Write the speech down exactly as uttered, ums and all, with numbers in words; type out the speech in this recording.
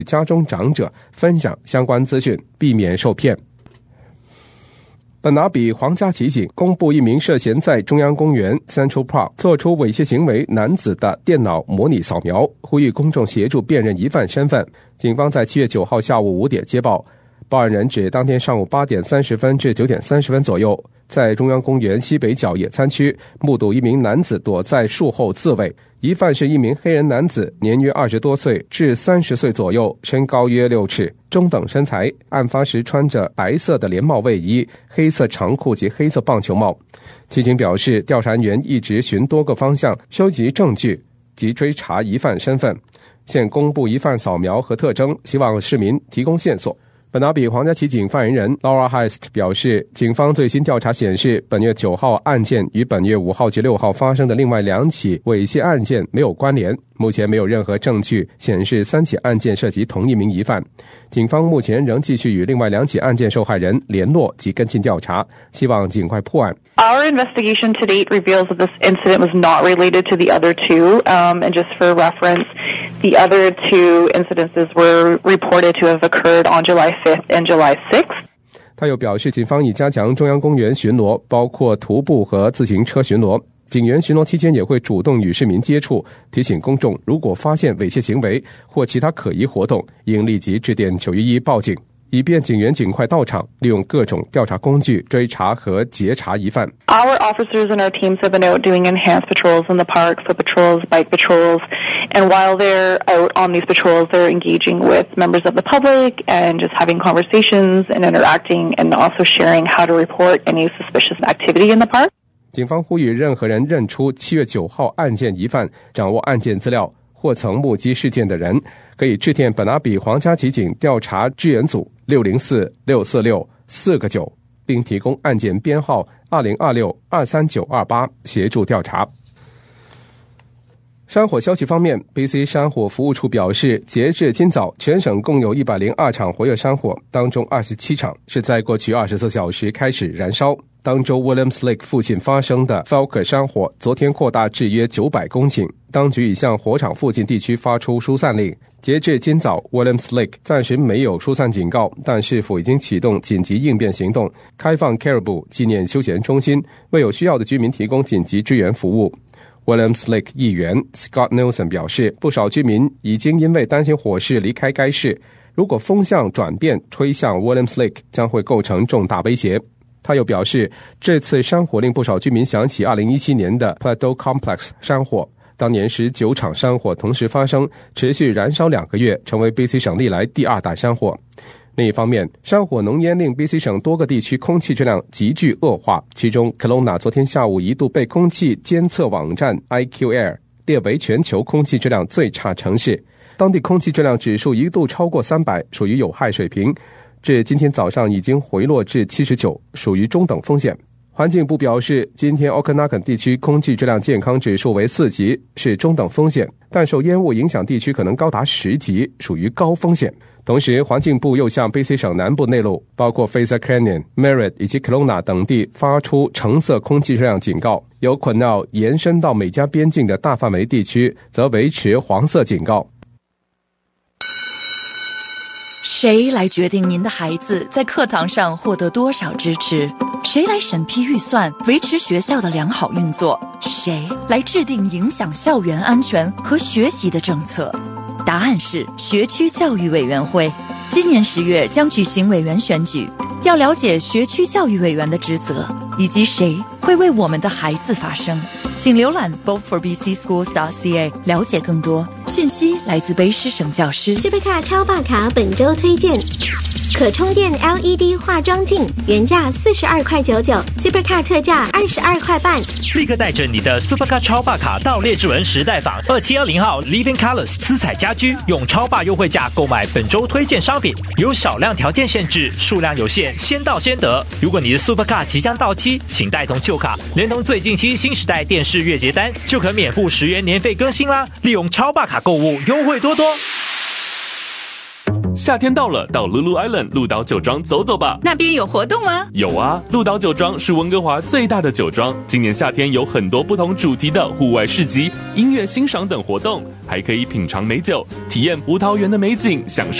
家中长者分享相关资讯，避免受骗。本拿比皇家骑警公布一名涉嫌在中央公园 Central Park 做出猥亵行为男子的电脑模拟扫描，呼吁公众协助辨认疑犯身份。警方在七月九号下午五点接报，报案人指当天上午八点三十分至九点三十分左右，在中央公园西北角野餐区目睹一名男子躲在树后自卫，疑犯是一名黑人男子，年约二十多岁至三十岁左右，身高约六尺，中等身材。案发时穿着白色的连帽卫衣、黑色长裤及黑色棒球帽。骑警表示，调查人员一直循多个方向收集证据及追查疑犯身份，现公布疑犯扫描和特征，希望市民提供线索。本拿比皇家骑警发言人 Laura Heist 表示，警方最新调查显示，本月九号案件与本月五号及六号发生的另外两起猥亵案件没有关联，目前没有任何证据显示三起案件涉及同一名疑犯。警方目前仍继续与另外两起案件受害人联络及跟进调查，希望尽快破案。 Our investigation to date reveals that this incident was not related to the other two, um, and just for reference, the other two incidences were reported to have occurred on July fifth and July sixth. 他又表示，警方已加强中央公园巡逻，包括徒步和自行车巡逻。警员巡逻期间也会主动与市民接触，提醒公众如果发现猥亵行为或其他可疑活动，应立即致电九一一报警，以便警员尽快到场，利用各种调查工具追查和截查疑犯。 Our officers and our teams have been out doing enhanced patrols in the park, foot patrols, bike patrols, and while they're out on these patrols, they're engaging with members of the public and just having conversations and interacting and also sharing how to report any suspicious activity in the park. 警方呼吁任何人认出七月九号案件疑犯、掌握案件资料或曾目击事件的人，可以致电本拿比皇家骑警调查支援组六零四六四六四个九，并提供案件编号二零二六二三九二八协助调查。山火消息方面， B C 山火服务处表示，截至今早，全省共有一百零二场活跃山火，当中二十七场是在过去二十四小时开始燃烧。当州 Williams Lake 附近发生的 Falker 山火昨天扩大至约九百公顷，当局已向火场附近地区发出疏散令。截至今早， Williams Lake 暂时没有疏散警告，但市府已经启动紧急应变行动，开放 Caribou 纪念休闲中心，为有需要的居民提供紧急支援服务。Williams Lake 议员 Scott Nelson 表示，不少居民已经因为担心火势离开该市，如果风向转变吹向 Williams Lake， 将会构成重大威胁。他又表示，这次山火令不少居民想起二零一七年的 Plateau Complex 山火，当年十九场山火同时发生，持续燃烧两个月，成为 B C 省历来第二大山火。另一方面，山火浓烟令 B C 省多个地区空气质量急剧恶化，其中 Kelowna 昨天下午一度被空气监测网站 I Q Air 列为全球空气质量最差城市，当地空气质量指数一度超过三百，属于有害水平，至今天早上已经回落至七十九，属于中等风险。环境部表示，今天 Okanagan 地区空气质量健康指数为四级，是中等风险，但受烟雾影响地区可能高达十级，属于高风险。同时，环境部又向 B C 省南部内陆，包括 Fraser Canyon、Merritt 以及 Kelowna 等地发出橙色空气质量警告，由 Quinault 延伸到美加边境的大范围地区则维持黄色警告。 谁来决定您的孩子在课堂上获得多少支持？谁来审批预算，维持学校的良好运作？谁来制定影响校园安全和学习的政策？答案是学区教育委员会。今年十月将举行委员选举，要了解学区教育委员的职责，以及谁会为我们的孩子发声。请浏览 vote for b c schools dot c a 了解更多。讯息来自卑诗省教师。 Supercar 超霸卡本周推荐可充电 L E D 化妆镜，原价四十二块九九 ，Supercar 特价二十二块半。 立刻带着你的 Supercar 超霸卡到列治文时代坊二七二零号 Living Colors 姿彩家居，用超霸优惠价购买本周推荐商品，有少量条件限制，数量有限，先到先得。如果你的 Supercar 即将到期，请带同旧卡，连同最近期新时代电视月结单，就可免付十元年费更新啦！利用超霸卡购物，优惠多多。 夏天到了，到 Lulu Island 鹿岛酒庄走走吧。 那边有活动吗？ 有啊，鹿岛酒庄是温哥华最大的酒庄，今年夏天有很多不同主题的户外市集、音乐欣赏等活动，还可以品尝美酒，体验葡萄园的美景，享受